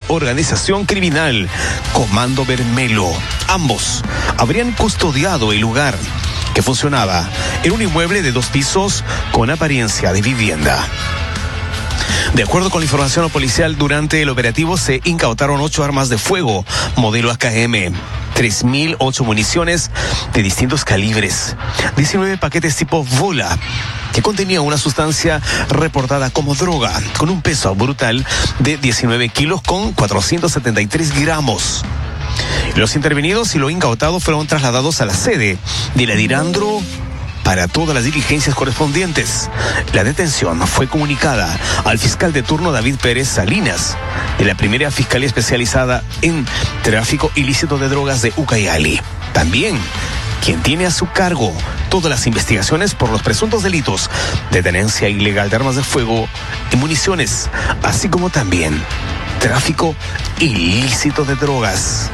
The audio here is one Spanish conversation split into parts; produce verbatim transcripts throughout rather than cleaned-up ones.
organización criminal Comando Bermelo. Ambos habrían custodiado el lugar, que funcionaba en un inmueble de dos pisos con apariencia de vivienda. De acuerdo con la información policial, durante el operativo se incautaron ocho armas de fuego modelo A K M, tres mil ocho municiones de distintos calibres, diecinueve paquetes tipo bola, que contenía una sustancia reportada como droga, con un peso brutal de diecinueve kilos con cuatrocientos setenta y tres gramos. Los intervenidos y lo incautado fueron trasladados a la sede de la Dirandro para todas las diligencias correspondientes. La detención fue comunicada al fiscal de turno David Pérez Salinas, de la primera Fiscalía Especializada en Tráfico Ilícito de Drogas de Ucayali. También, quien tiene a su cargo todas las investigaciones por los presuntos delitos de tenencia ilegal de armas de fuego y municiones, así como también tráfico ilícito de drogas.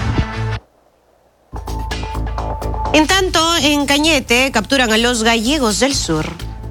En tanto, en Cañete capturan a los gallegos del sur.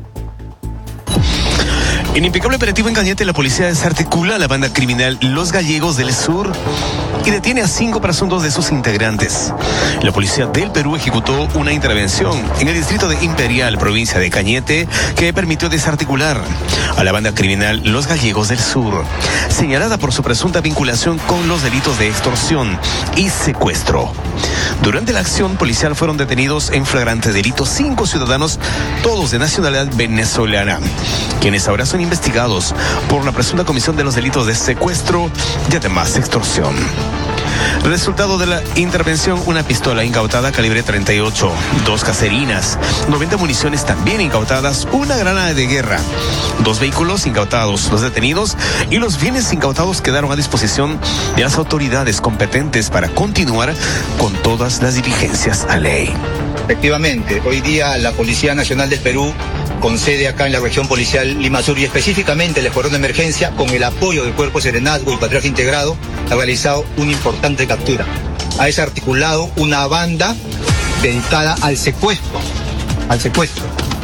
En impecable operativo en Cañete, la policía desarticula a la banda criminal Los Gallegos del Sur y detiene a cinco presuntos de sus integrantes. La policía del Perú ejecutó una intervención en el distrito de Imperial, provincia de Cañete, que permitió desarticular a la banda criminal Los Gallegos del Sur, señalada por su presunta vinculación con los delitos de extorsión y secuestro. Durante la acción policial fueron detenidos en flagrante delito cinco ciudadanos, todos de nacionalidad venezolana, quienes ahora son investigados por la presunta comisión de los delitos de secuestro y además extorsión. Resultado de la intervención: una pistola incautada calibre treinta y ocho, dos caserinas, noventa municiones también incautadas, una granada de guerra, dos vehículos incautados. Los detenidos y los bienes incautados quedaron a disposición de las autoridades competentes para continuar con todas las diligencias a ley. Efectivamente, hoy día la Policía Nacional del Perú, con sede acá en la región policial Lima Sur y específicamente el Escuadrón de Emergencia, con el apoyo del Cuerpo de Serenazgo y Patrullaje Integrado, ha realizado una importante captura. Ha desarticulado una banda dedicada al secuestro, al secuestro.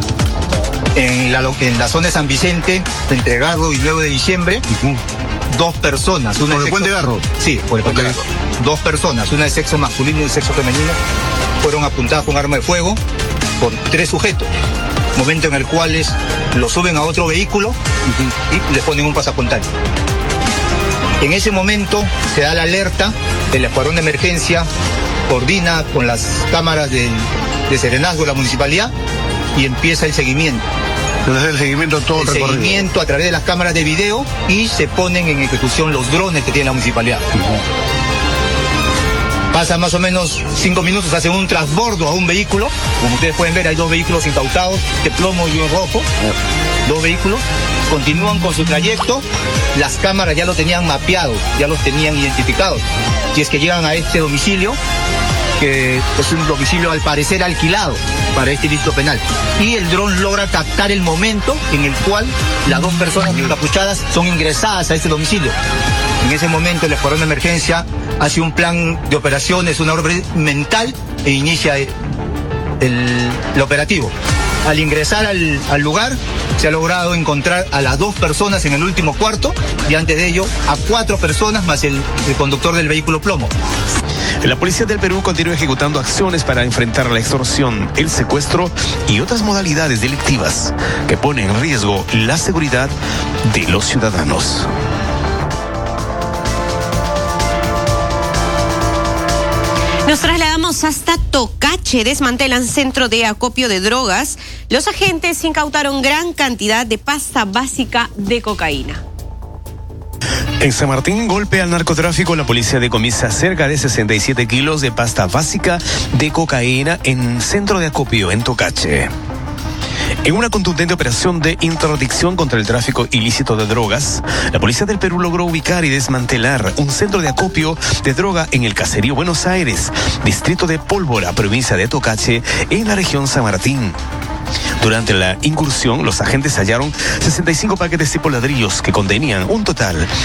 En la, en la zona de San Vicente, entre Garro y nueve de diciembre, uh-huh. dos personas. Una ¿Por el sexo, puente Garro? Sí, por el puente okay. Garro. Dos personas, una de sexo masculino y de sexo femenino, fueron apuntadas con arma de fuego por tres sujetos. Momento en el cual lo suben a otro vehículo y les ponen un pasaportario. En ese momento se da la alerta, el Escuadrón de Emergencia coordina con las cámaras de, de Serenazgo de la municipalidad y empieza el seguimiento. Entonces el seguimiento todo el recorrido. seguimiento a través de las cámaras de video y se ponen en ejecución los drones que tiene la municipalidad. Uh-huh. Pasa más o menos cinco minutos, hacen un transbordo a un vehículo. Como ustedes pueden ver, hay dos vehículos incautados, de plomo y un rojo. Dos vehículos. Continúan con su trayecto. Las cámaras ya lo tenían mapeado, ya los tenían identificados. Y es que llegan a este domicilio, que es un domicilio al parecer alquilado para este ilícito penal. Y el dron logra captar el momento en el cual las dos personas encapuchadas son ingresadas a este domicilio. En ese momento el Escuadrón de Emergencia hace un plan de operaciones, una orden mental e inicia el, el, el operativo. Al ingresar al, al lugar se ha logrado encontrar a las dos personas en el último cuarto y antes de ello a cuatro personas más el, el conductor del vehículo plomo. La Policía del Perú continúa ejecutando acciones para enfrentar la extorsión, el secuestro y otras modalidades delictivas que ponen en riesgo la seguridad de los ciudadanos. Nos trasladamos hasta Tocache. Desmantelan centro de acopio de drogas. Los agentes incautaron gran cantidad de pasta básica de cocaína. En San Martín, golpe al narcotráfico. La policía decomisa cerca de sesenta y siete kilos de pasta básica de cocaína en centro de acopio en Tocache. En una contundente operación de interdicción contra el tráfico ilícito de drogas, la Policía del Perú logró ubicar y desmantelar un centro de acopio de droga en el caserío Buenos Aires, distrito de Pólvora, provincia de Tocache, en la región San Martín. Durante la incursión, los agentes hallaron sesenta y cinco paquetes tipo ladrillos que contenían un total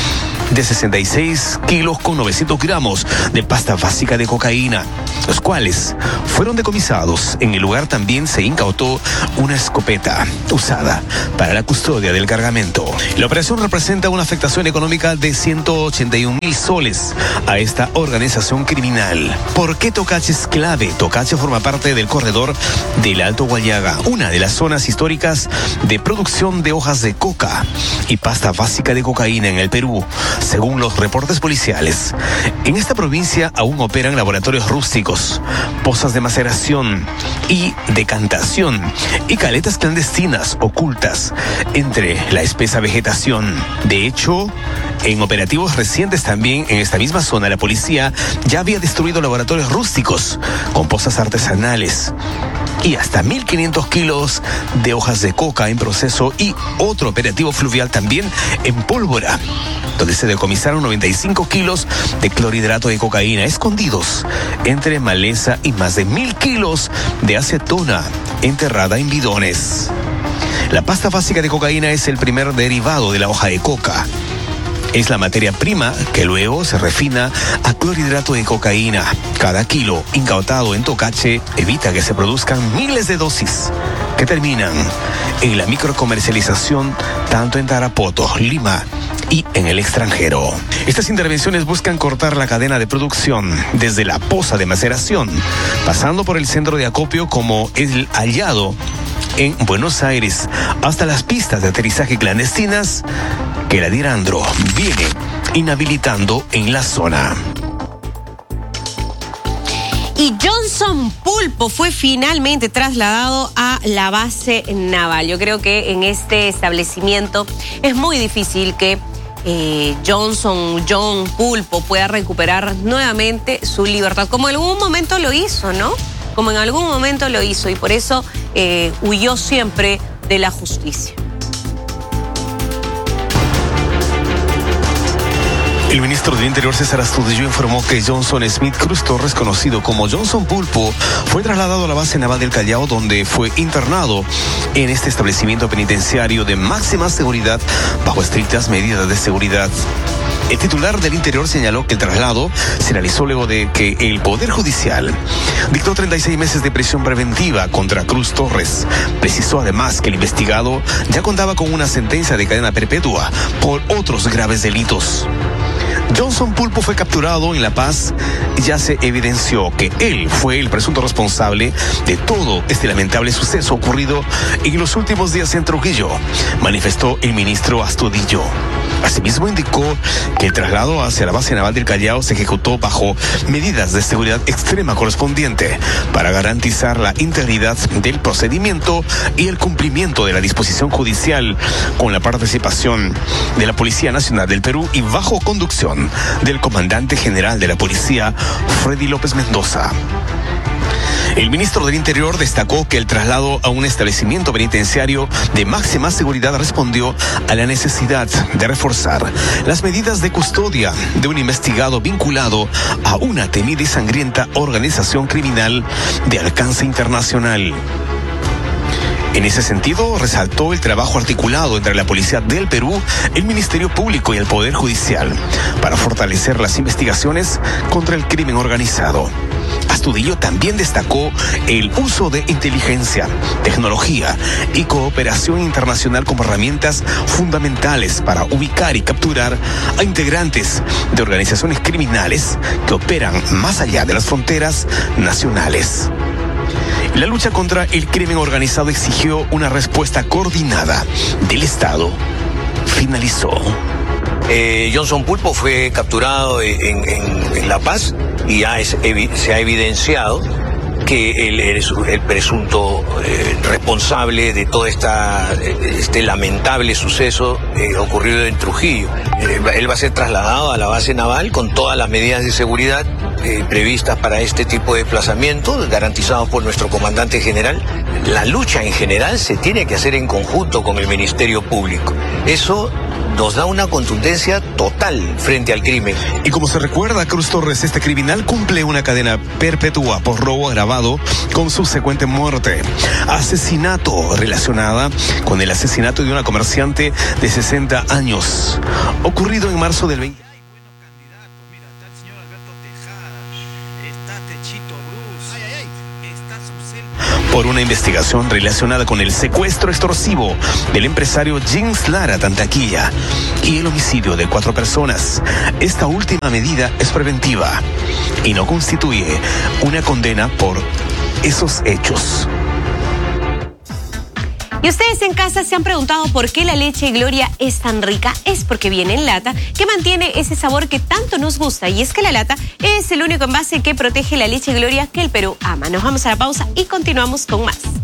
de sesenta y seis kilos con novecientos gramos de pasta básica de cocaína, los cuales fueron decomisados. En el lugar también se incautó una escopeta usada para la custodia del cargamento. La operación representa una afectación económica de ciento ochenta y un mil soles a esta organización criminal. ¿Por qué Tocache es clave? Tocache forma parte del corredor del Alto Guayaga, una de las zonas históricas de producción de hojas de coca y pasta básica de cocaína en el Perú, según los reportes policiales. En esta provincia aún operan laboratorios rústicos, pozas de maceración y decantación y caletas clandestinas ocultas entre la espesa vegetación. De hecho, en operativos recientes también en esta misma zona, la policía ya había destruido laboratorios rústicos con pozas artesanales y hasta mil quinientos kilos de hojas de coca en proceso, y otro operativo fluvial también en Pólvora, donde se decomisaron noventa y cinco kilos de clorhidrato de cocaína escondidos entre maleza y más de mil kilos de acetona enterrada en bidones. La pasta básica de cocaína es el primer derivado de la hoja de coca. Es la materia prima que luego se refina a clorhidrato de cocaína. Cada kilo incautado en Tocache evita que se produzcan miles de dosis que terminan en la microcomercialización tanto en Tarapoto, Lima y en el extranjero. Estas intervenciones buscan cortar la cadena de producción desde la poza de maceración, pasando por el centro de acopio como el hallado en Buenos Aires, hasta las pistas de aterrizaje clandestinas que la Dirandro viene inhabilitando en la zona. Y Johnson Pulpo fue finalmente trasladado a la base naval. Yo creo que en este establecimiento es muy difícil que eh, Johnson, John Pulpo pueda recuperar nuevamente su libertad, como en algún momento lo hizo, ¿no? Como en algún momento lo hizo, y por eso eh, huyó siempre de la justicia. El ministro del Interior, César Astudillo, informó que Johnson Smith Cruz Torres, conocido como Johnson Pulpo, fue trasladado a la base naval del Callao, donde fue internado en este establecimiento penitenciario de máxima seguridad bajo estrictas medidas de seguridad. El titular del Interior señaló que el traslado se realizó luego de que el Poder Judicial dictó treinta y seis meses de prisión preventiva contra Cruz Torres. Precisó además que el investigado ya contaba con una sentencia de cadena perpetua por otros graves delitos. Johnson Pulpo fue capturado en La Paz y ya se evidenció que él fue el presunto responsable de todo este lamentable suceso ocurrido en los últimos días en Trujillo, manifestó el ministro Astudillo. Asimismo, indicó que el traslado hacia la base naval del Callao se ejecutó bajo medidas de seguridad extrema correspondiente para garantizar la integridad del procedimiento y el cumplimiento de la disposición judicial, con la participación de la Policía Nacional del Perú y bajo conducción del comandante general de la policía, Freddy López Mendoza. El ministro del Interior destacó que el traslado a un establecimiento penitenciario de máxima seguridad respondió a la necesidad de reforzar las medidas de custodia de un investigado vinculado a una temida y sangrienta organización criminal de alcance internacional. En ese sentido, resaltó el trabajo articulado entre la Policía del Perú, el Ministerio Público y el Poder Judicial para fortalecer las investigaciones contra el crimen organizado. Astudillo también destacó el uso de inteligencia, tecnología y cooperación internacional como herramientas fundamentales para ubicar y capturar a integrantes de organizaciones criminales que operan más allá de las fronteras nacionales. La lucha contra el crimen organizado exigió una respuesta coordinada del Estado. Finalizó. Eh, Johnson Pulpo fue capturado en, en, en La Paz y ya es, se ha evidenciado que él es el presunto eh, responsable de todo esta, este lamentable suceso eh, ocurrido en Trujillo. Eh, él va a ser trasladado a la base naval con todas las medidas de seguridad eh, previstas para este tipo de desplazamiento, garantizados por nuestro comandante general. La lucha en general se tiene que hacer en conjunto con el Ministerio Público. Eso nos da una contundencia total frente al crimen. Y como se recuerda, Cruz Torres, este criminal cumple una cadena perpetua por robo agravado con subsecuente muerte. Asesinato relacionada con el asesinato de una comerciante de sesenta años, ocurrido en marzo del veinte. Por una investigación relacionada con el secuestro extorsivo del empresario James Lara Tantaquilla y el homicidio de cuatro personas. Esta última medida es preventiva y no constituye una condena por esos hechos. Y ustedes en casa se han preguntado por qué la leche Gloria es tan rica. Es porque viene en lata, que mantiene ese sabor que tanto nos gusta. Y es que la lata es el único envase que protege la leche Gloria que el Perú ama. Nos vamos a la pausa y continuamos con más.